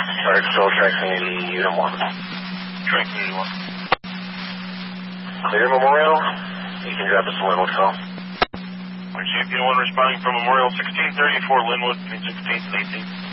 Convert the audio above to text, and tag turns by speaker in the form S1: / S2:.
S1: Alright, still track community unit 1.
S2: Track community 1.
S1: Clear Memorial. You can drop us to Linwood call.
S2: RGP 1 responding from Memorial 1634 Linwood between 16th and 18th.